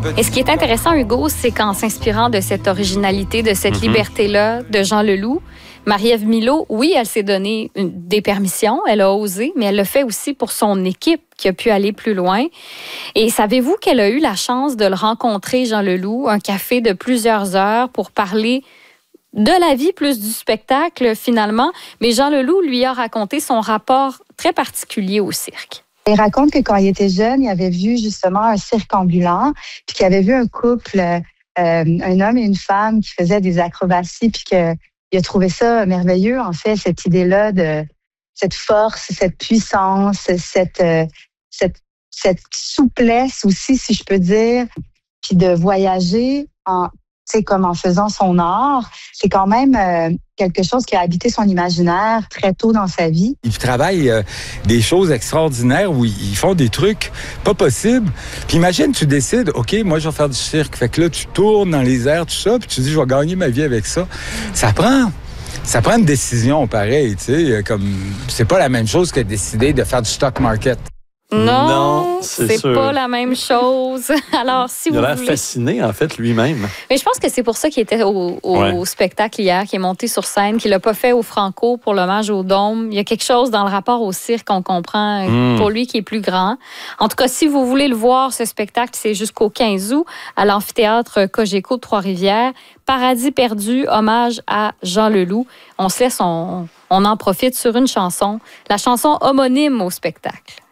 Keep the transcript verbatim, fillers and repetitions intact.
Et ce qui est intéressant, Hugo, c'est qu'en s'inspirant de cette originalité, de cette mm-hmm. liberté-là de Jean Leloup, Marie-Ève Milot, oui, elle s'est donné une, des permissions, elle a osé, mais elle le fait aussi pour son équipe qui a pu aller plus loin. Et savez-vous qu'elle a eu la chance de le rencontrer, Jean Leloup, un café de plusieurs heures pour parler de la vie plus du spectacle, finalement. Mais Jean Leloup lui a raconté son rapport très particulier au cirque. Il raconte que quand il était jeune, il avait vu justement un cirque ambulant, puis qu'il avait vu un couple, euh, un homme et une femme qui faisaient des acrobaties, puis qu'il a trouvé ça merveilleux, en fait, cette idée-là de cette force, cette puissance, cette, euh, cette, cette souplesse aussi, si je peux dire, puis de voyager en... c'est comme en faisant son art, c'est quand même euh, quelque chose qui a habité son imaginaire très tôt dans sa vie. Ils travaillent euh, des choses extraordinaires où ils font des trucs pas possibles. Puis imagine, tu décides, OK, moi, je vais faire du cirque. Fait que là, tu tournes dans les airs, tout ça, puis tu dis, je vais gagner ma vie avec ça. Ça prend... Ça prend une décision pareille, tu sais, comme... C'est pas la même chose que de décider de faire du stock market. Non, non c'est, c'est pas la même chose. Alors, si il vous a l'air voulez... fasciné, en fait, lui-même. Mais je pense que c'est pour ça qu'il était au, au, ouais. au spectacle hier, qu'il est monté sur scène, qu'il l'a pas fait au Franco pour l'hommage au Dôme. Il y a quelque chose dans le rapport au cirque qu'on comprend mm. pour lui qui est plus grand. En tout cas, si vous voulez le voir, ce spectacle, c'est jusqu'au quinze août à l'amphithéâtre Cogeco de Trois-Rivières. Paradis perdu, hommage à Jean Leloup. On se laisse, on, on en profite sur une chanson, la chanson homonyme au spectacle.